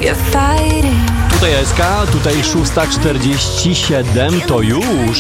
Tutaj SK, tutaj 6:47, to już.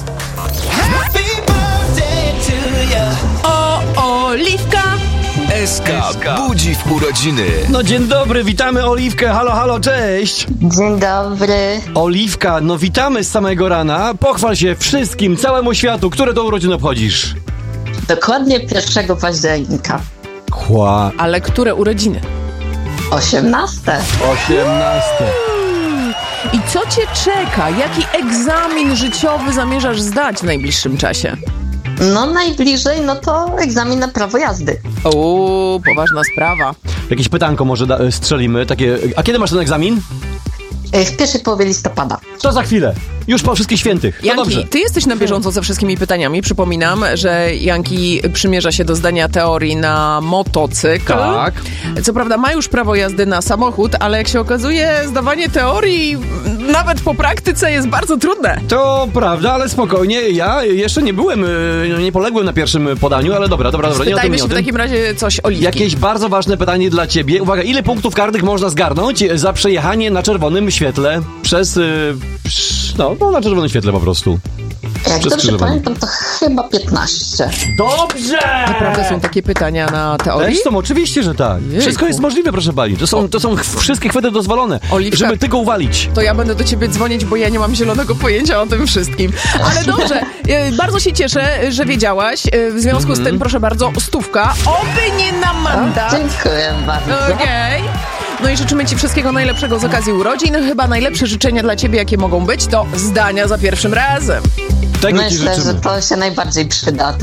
Oliwka! SK budzi w urodziny. No dzień dobry, witamy Oliwkę, halo, halo, cześć. Dzień dobry. Oliwka, no witamy z samego rana, pochwal się wszystkim, całemu światu, które to urodziny obchodzisz? Dokładnie 1 października. Ale które urodziny? 18. 18. I co cię czeka? Jaki egzamin życiowy zamierzasz zdać w najbliższym czasie? No najbliżej, no to egzamin na prawo jazdy. Poważna sprawa. Jakieś pytanko może strzelimy, takie, a kiedy masz ten egzamin? W pierwszej połowie listopada. To za chwilę, już po wszystkich świętych, no Janki, dobrze. ty jesteś na bieżąco ze wszystkimi pytaniami. Przypominam, że Janki przymierza się do zdania teorii na motocykl. Tak. Co prawda ma już prawo jazdy na samochód, ale jak się okazuje, zdawanie teorii nawet po praktyce jest bardzo trudne. To prawda, ale spokojnie, ja jeszcze nie byłem, nie poległem na pierwszym podaniu, ale dobra, nie o tym, Spytajmy nie się o w tym. takim razie coś Oliwki. Jakieś bardzo ważne pytanie dla ciebie. Uwaga, ile punktów karnych można zgarnąć za przejechanie na czerwonym świetle przez... No, na czerwonym świetle po prostu. Jak Przez dobrze skrzyżowanie. pamiętam, to chyba 15. Dobrze! Naprawdę są takie pytania na teorii? Też są, oczywiście, że tak. Jejku. Wszystko jest możliwe, proszę pani. To są wszystkie chwyty dozwolone, Oliwka, żeby tylko uwalić. to ja będę do ciebie dzwonić, bo ja nie mam zielonego pojęcia o tym wszystkim. Ale dobrze, bardzo się cieszę, że wiedziałaś. W związku z tym, proszę bardzo, 100. Oby nie na mandat. Dziękuję bardzo. Okej. No i życzymy ci wszystkiego najlepszego z okazji urodzin. Chyba najlepsze życzenia dla ciebie, jakie mogą być, to zdania za pierwszym razem. Tego ci Myślę, życzymy. że to się najbardziej przyda.